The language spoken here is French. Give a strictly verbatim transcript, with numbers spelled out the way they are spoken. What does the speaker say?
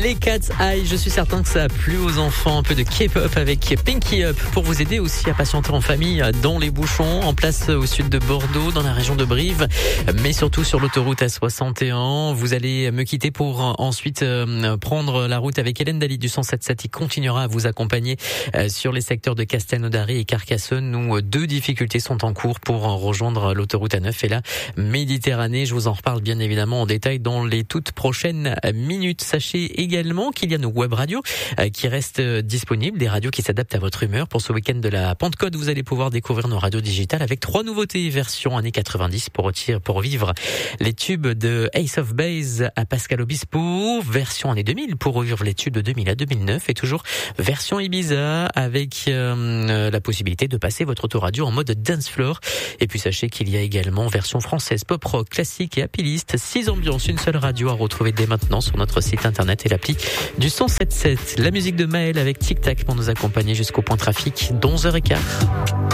Les Cat's Eye, je suis certain que ça a plu aux enfants. Un peu de K-pop avec Pinky Up pour vous aider aussi à patienter en famille dans les bouchons, en place au sud de Bordeaux, dans la région de Brive, mais surtout sur l'autoroute A soixante et un. Vous allez me quitter pour ensuite prendre la route avec Hélène Daly du cent sept sept. Il continuera à vous accompagner sur les secteurs de Castelnaudary et Carcassonne, où deux difficultés sont en cours pour rejoindre l'autoroute A neuf et la Méditerranée. Je vous en reparle bien évidemment en détail dans les toutes prochaines minutes. Sachez également qu'il y a nos web radios qui restent disponibles, des radios qui s'adaptent à votre humeur. Pour ce week-end de la Pentecôte, vous allez pouvoir découvrir nos radios digitales avec trois nouveautés version années quatre-vingt-dix pour, pour vivre les tubes de Ace of Base à Pascal Obispo, version année deux mille pour revivre les tubes de deux mille à deux mille neuf, et toujours version Ibiza avec euh, la possibilité de passer votre autoradio en mode dance floor. Et puis sachez qu'il y a également version française, pop rock, classique et happy list. Six ambiances, une seule radio à retrouver dès maintenant sur notre site internet et l'appli du cent sept sept. La musique de Maël avec Tic Tac pour nous accompagner jusqu'au point trafic d'onze heures quinze.